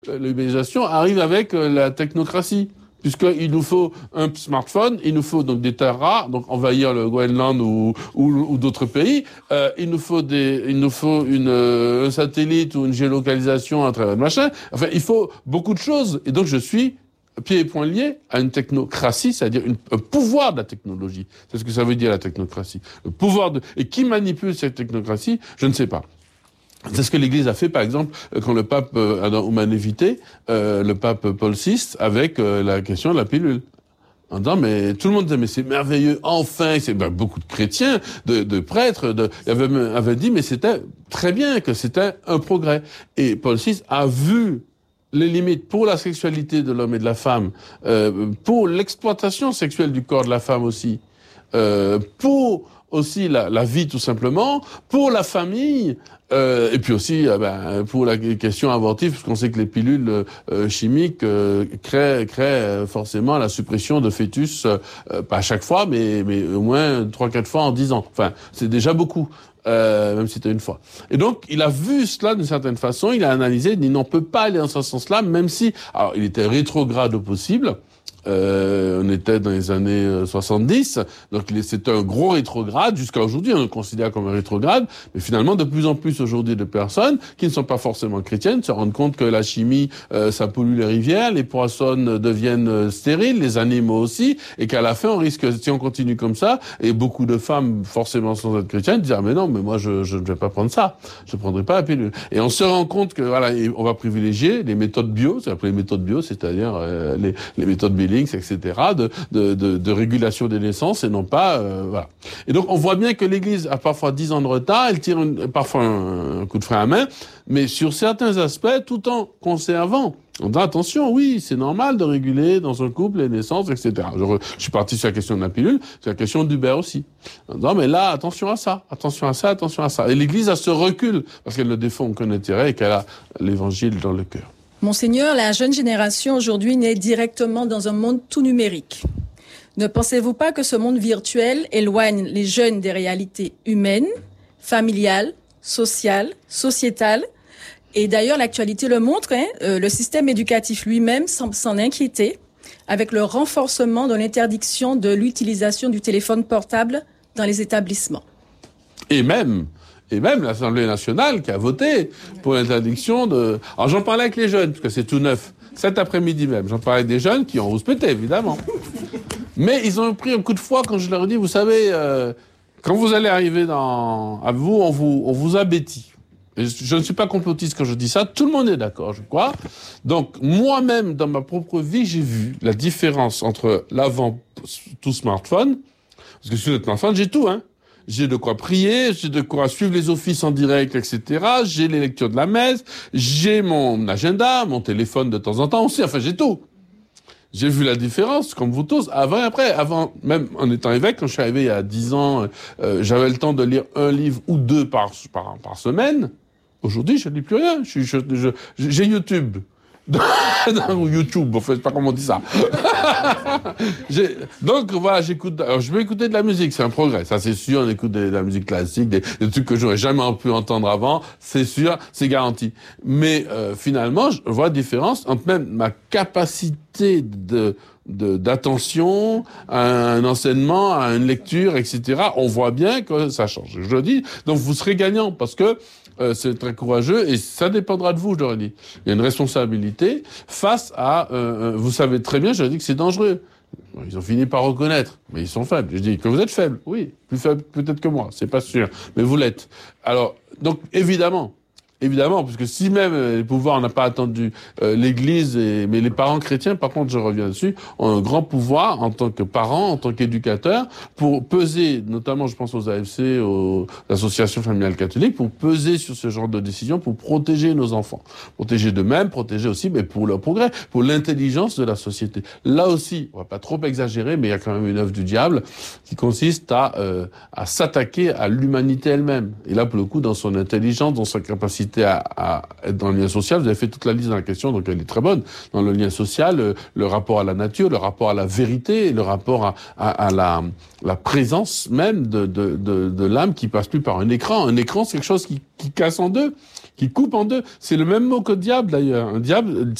l'ubérisation arrive avec la technocratie. Puisqu'il nous faut un smartphone, il nous faut donc des terres rares, donc envahir le Groenland ou d'autres pays. Il nous faut un satellite ou une géolocalisation à travers le machin. Enfin, il faut beaucoup de choses. Et donc, je suis pieds et poings liés à une technocratie, c'est-à-dire un pouvoir de la technologie. C'est ce que ça veut dire, la technocratie. Le pouvoir et qui manipule cette technocratie, je ne sais pas. C'est ce que l'Église a fait, par exemple, quand le pape Humanevité, le pape Paul VI, avec la question de la pilule. En disant, mais tout le monde disait, mais c'est merveilleux, enfin, beaucoup de chrétiens, de prêtres, avaient dit, mais c'était très bien, que c'était un progrès. Et Paul VI a vu les limites pour la sexualité de l'homme et de la femme, pour l'exploitation sexuelle du corps de la femme aussi, pour aussi la vie tout simplement, pour la famille, et puis aussi pour la question abortive, parce qu'on sait que les pilules chimiques créent forcément la suppression de fœtus, pas à chaque fois, mais au moins 3-4 fois en 10 ans. Enfin, c'est déjà beaucoup. Même si c'était une fois. Et donc, il a vu cela d'une certaine façon, il a analysé, il dit non, on peut pas aller dans ce sens-là, même si, alors, il était rétrograde au possible. On était dans les années 70, donc c'était un gros rétrograde. Jusqu'à aujourd'hui, on le considère comme un rétrograde, mais finalement, de plus en plus aujourd'hui de personnes qui ne sont pas forcément chrétiennes se rendent compte que la chimie, ça pollue les rivières, les poissons deviennent stériles, les animaux aussi, et qu'à la fin, on risque, si on continue comme ça, et beaucoup de femmes, forcément sans être chrétiennes, disent ah mais non, mais moi je ne vais pas prendre ça, je ne prendrai pas la pilule. Et on se rend compte que voilà, on va privilégier les méthodes bio, c'est appelé les méthodes bio, c'est-à-dire les méthodes etc., de régulation des naissances et non pas, voilà. Et donc, on voit bien que l'Église a parfois 10 ans de retard, elle tire parfois un coup de frein à main, mais sur certains aspects, tout en conservant. On dit attention, oui, c'est normal de réguler dans un couple les naissances, etc. Je suis parti sur la question de la pilule, sur la question d'Uber aussi. En disant, mais là, attention à ça, attention à ça, attention à ça. Et l'Église a ce recul, parce qu'elle ne défend aucun intérêt et qu'elle a l'Évangile dans le cœur. Monseigneur, la jeune génération aujourd'hui naît directement dans un monde tout numérique. Ne pensez-vous pas que ce monde virtuel éloigne les jeunes des réalités humaines, familiales, sociales, sociétales? Et d'ailleurs, l'actualité le montre, le système éducatif lui-même semble s'en inquiéter avec le renforcement de l'interdiction de l'utilisation du téléphone portable dans les établissements. Et même l'Assemblée nationale qui a voté pour l'interdiction de... Alors j'en parlais avec les jeunes, parce que c'est tout neuf. Cet après-midi même, j'en parlais avec des jeunes qui ont rouspété, évidemment. Mais ils ont pris un coup de foi quand je leur ai dit, vous savez, quand vous allez arriver à vous, on vous abétit. Et je ne suis pas complotiste quand je dis ça, tout le monde est d'accord, je crois. Donc moi-même, dans ma propre vie, j'ai vu la différence entre l'avant tout smartphone, parce que sur le smartphone, j'ai tout, J'ai de quoi prier, j'ai de quoi suivre les offices en direct, etc. J'ai les lectures de la messe, j'ai mon agenda, mon téléphone de temps en temps aussi, enfin j'ai tout. J'ai vu la différence, comme vous tous, avant et après. Avant, même en étant évêque, quand je suis arrivé il y a 10 ans, j'avais le temps de lire un livre ou deux par semaine. Aujourd'hui, je ne lis plus rien. J'ai YouTube. Ou YouTube, en fait, je sais pas comment on dit ça. Donc voilà, j'écoute. Alors, je vais écouter de la musique, c'est un progrès. Ça, c'est sûr. On écoute de la musique classique, des trucs que j'aurais jamais pu entendre avant. C'est sûr, c'est garanti. Mais finalement, je vois la différence entre même ma capacité d'attention à un enseignement, à une lecture, etc. On voit bien que ça change. Je le dis. Donc vous serez gagnant parce que c'est très courageux et ça dépendra de vous, je leur ai dit. Il y a une responsabilité face à... vous savez très bien, je leur ai dit que c'est dangereux. Bon, ils ont fini par reconnaître, mais ils sont faibles. Je dis que vous êtes faibles, oui, plus faible peut-être que moi, c'est pas sûr, mais vous l'êtes. Alors, donc évidemment, parce que si même les pouvoirs n'ont pas attendu l'Église, mais les parents chrétiens, par contre, je reviens dessus, ont un grand pouvoir en tant que parents, en tant qu'éducateurs, pour peser, notamment je pense aux AFC, aux associations familiales catholiques, pour peser sur ce genre de décision, pour protéger nos enfants. Protéger d'eux-mêmes, protéger aussi, mais pour leur progrès, pour l'intelligence de la société. Là aussi, on va pas trop exagérer, mais il y a quand même une œuvre du diable qui consiste à s'attaquer à l'humanité elle-même. Et là, pour le coup, dans son intelligence, dans sa capacité incité à être dans le lien social. Vous avez fait toute la liste dans la question, donc elle est très bonne. Dans le lien social, le rapport à la nature, le rapport à la vérité, le rapport à la présence même de l'âme qui passe plus par un écran. Un écran, c'est quelque chose qui casse en deux, qui coupe en deux. C'est le même mot que diable, d'ailleurs. Un diable,